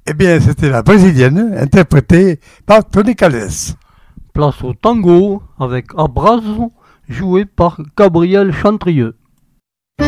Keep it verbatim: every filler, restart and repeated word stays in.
Eh bien, c'était la brésilienne, interprétée par Tony Calles. Place au tango avec Abrazo, joué par Gabriel Chantrieux.